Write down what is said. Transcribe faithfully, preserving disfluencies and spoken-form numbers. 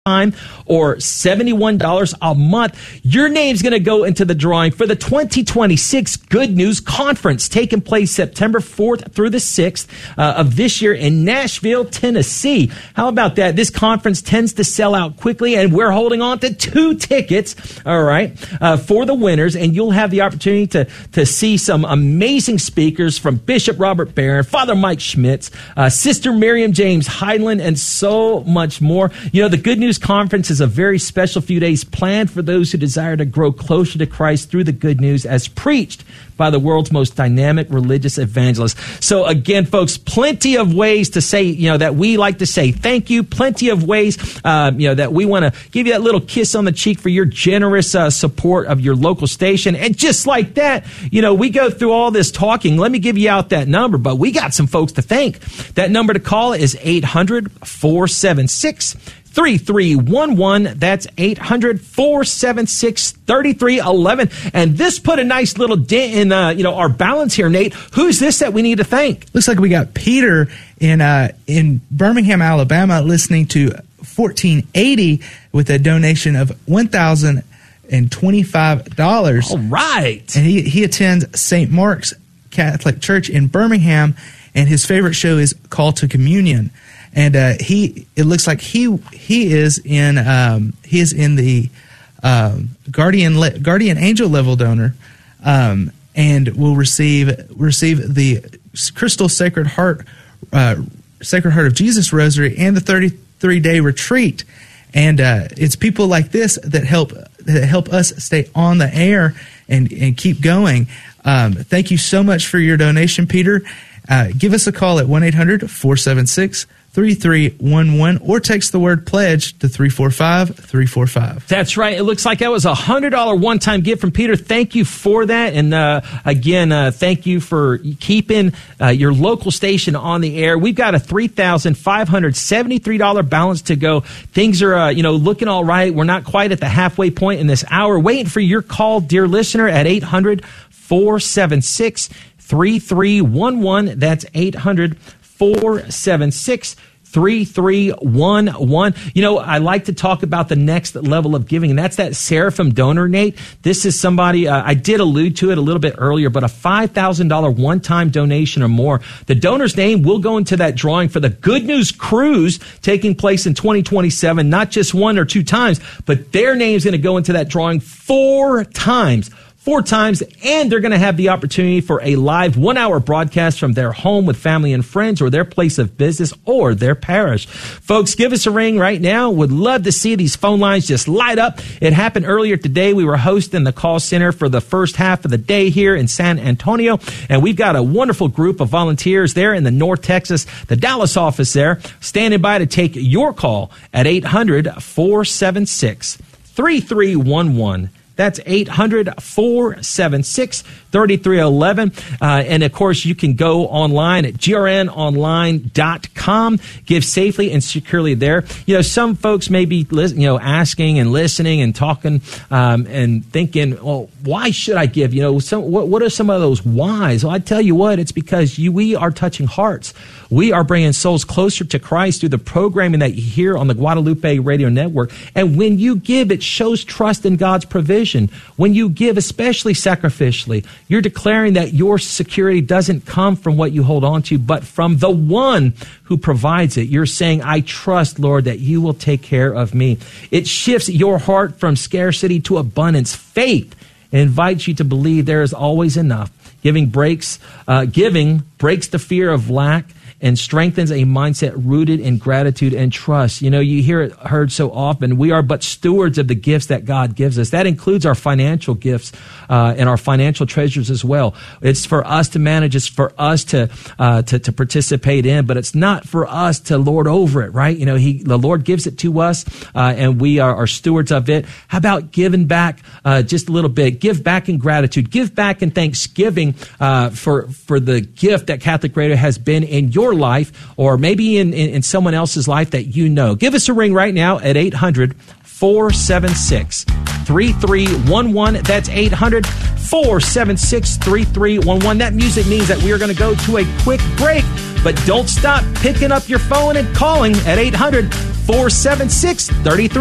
time or seventy-one dollars a month, your name's going to go into the drawing for the twenty twenty-six Good News Conference taking place September fourth through the sixth uh, of this year in Nashville, Tennessee. How about that? This conference tends to sell out quickly, and we're holding on to two tickets, all right, uh, for the winners, and you'll have the opportunity to, to see some amazing speakers from Bishop Robert Barron, Father Mike Schmitz, uh, Sister Miriam James Heidland, and so much more. You know, the Good News Conference is a very special few days planned for those who desire to grow closer to Christ through the good news as preached by the world's most dynamic religious evangelists. So again, folks, plenty of ways to say, you know, that we like to say thank you. Plenty of ways, uh, you know, that we want to give you that little kiss on the cheek for your generous uh, support of your local station. And just like that, you know, we go through all this talking. Let me give you out that number, but we got some folks to thank. That number to call is eight hundred, four seven six, three three one one. That's eight hundred, four seven six, three three one one. And this put a nice little dent in, uh, you know, our balance here, Nate. Who's this that we need to thank? Looks like we got Peter in uh, in Birmingham, Alabama, listening to fourteen eighty with a donation of one thousand twenty-five dollars. All right. And he, he attends Saint Mark's Catholic Church in Birmingham, and his favorite show is Call to Communion. And uh, he, it looks like he he is in um, he is in the um, guardian le- guardian angel level donor, um, and will receive receive the Crystal Sacred Heart uh, Sacred Heart of Jesus Rosary and the thirty-three day retreat. And uh, it's people like this that help that help us stay on the air and and keep going. Um, thank you so much for your donation, Peter. Uh, give us a call at one eight hundred, four seven six, three three one one or text the word pledge to three four five, three four five. That's right. It looks like that was a one hundred dollars one-time gift from Peter. Thank you for that. And uh, again, uh, thank you for keeping uh, your local station on the air. We've got a three thousand five hundred seventy-three dollars balance to go. Things are, uh, you know, looking all right. We're not quite at the halfway point in this hour. Waiting for your call, dear listener, at eight hundred, four seven six, three three one one. That's eight hundred, four seven six, three three one one. You know, I like to talk about the next level of giving, and that's that Seraphim donor, Nate. This is somebody, uh, I did allude to it a little bit earlier, but a five thousand dollars one-time donation or more. The donor's name will go into that drawing for the Good News Cruise taking place in twenty twenty-seven, not just one or two times, but their name's going to go into that drawing four times. Four times, and they're going to have the opportunity for a live one-hour broadcast from their home with family and friends or their place of business or their parish. Folks, give us a ring right now. Would love to see these phone lines just light up. It happened earlier today. We were hosting the call center for the first half of the day here in San Antonio, and we've got a wonderful group of volunteers there in the North Texas, the Dallas office there, standing by to take your call at eight hundred, four seven six, three three one one. That's eight hundred, four seven six, three three one one. Uh, and, of course, you can go online at g r n online dot com. Give safely and securely there. You know, some folks may be, you know, asking and listening and talking um, and thinking, well, why should I give? You know, some, what, what are some of those whys? Well, I tell you what, it's because you, we are touching hearts. We are bringing souls closer to Christ through the programming that you hear on the Guadalupe Radio Network. And when you give, it shows trust in God's provision. When you give, especially sacrificially, you're declaring that your security doesn't come from what you hold on to, but from the one who provides it. You're saying, I trust, Lord, that you will take care of me. It shifts your heart from scarcity to abundance. Faith invites you to believe there is always enough. Giving breaks, uh, giving breaks the fear of lack and strengthens a mindset rooted in gratitude and trust. You know, you hear it heard so often, we are but stewards of the gifts that God gives us. That includes our financial gifts uh, and our financial treasures as well. It's for us to manage. It's for us to, uh, to to participate in, but it's not for us to lord over it, right? You know, he the Lord gives it to us, uh, and we are, are stewards of it. How about giving back uh, just a little bit? Give back in gratitude. Give back in thanksgiving uh, for, for the gift that Catholic Radio has been in your life, or maybe in, in, in someone else's life that you know. Give us a ring right now at eight hundred, four seven six, three three one one. That's eight hundred, four seven six, three three one one. That music means that we are going to go to a quick break. But don't stop picking up your phone and calling at eight hundred, four seven six, three three